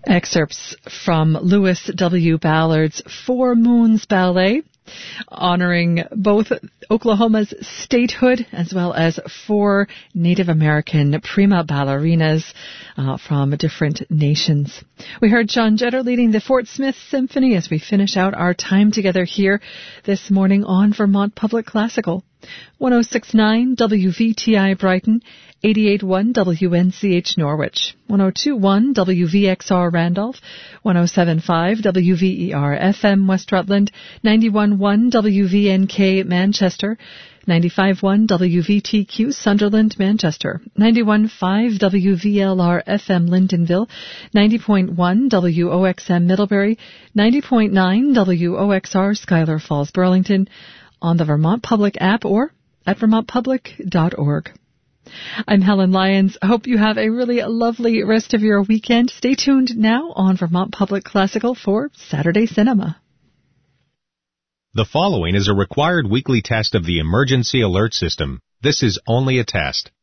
Excerpts from Louis W. Ballard's Four Moons Ballet, honoring both Oklahoma's statehood as well as 4 Native American prima ballerinas from different nations. We heard John Jetter leading the Fort Smith Symphony as we finish out our time together here this morning on Vermont Public Classical. 106.9 WVTI Brighton, 88.1 WNCH Norwich, 102.1 WVXR Randolph, 107.5 WVER FM West Rutland, 91.1 WVNK Manchester, 95.1 WVTQ Sunderland, Manchester, 91.5 WVLR FM Lyndonville, 90.1 WOXM Middlebury, 90.9 WOXR Schuyler Falls, Burlington, on the Vermont Public app or at vermontpublic.org. I'm Helen Lyons. I hope you have a really lovely rest of your weekend. Stay tuned now on Vermont Public Classical for Saturday Cinema. The following is a required weekly test of the Emergency Alert System. This is only a test.